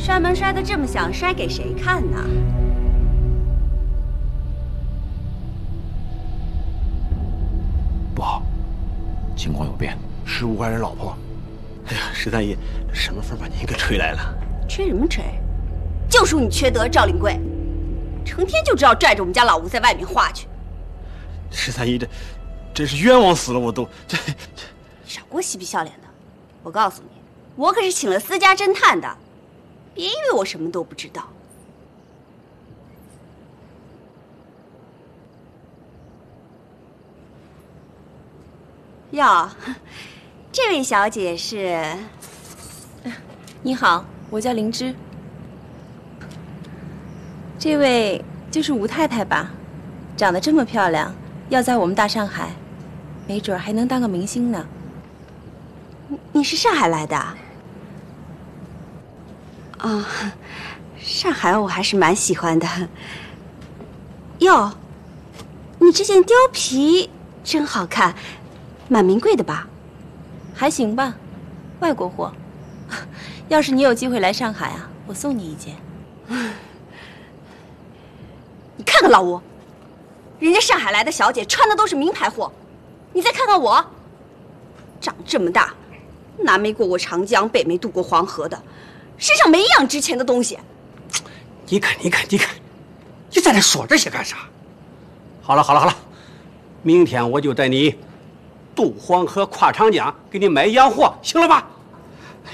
摔门摔得这么响，摔给谁看呢？ 不好，情况有变， 是吴怀仁老婆。哎呀，十三姨，这什么风把您给吹来了？ 吹什么吹？就属你缺德，赵灵贵，成天就知道拽着我们家老吴在外面花去。 十三姨，这真是冤枉死了，我都这。 少给我嬉皮笑脸的！我告诉你，我可是请了私家侦探的，别以为我什么都不知道。哟，这位小姐是？ 你好，我叫灵芝。这位就是吴太太吧？长得这么漂亮，要在我们大上海，没准还能当个明星呢。 你是上海来的？啊，上海我还是蛮喜欢的。哟，你这件貂皮真好看，蛮名贵的吧？ 还行吧，外国货。要是你有机会来上海啊，我送你一件。 你看看老吴，人家上海来的小姐穿的都是名牌货，你再看看我，长这么大，南没过过长江，北没渡过黄河的，身上没一样值钱的东西。 你看，你在这说这些干啥？好了，明天我就带你渡黄河跨长江，给你买洋货，行了吧？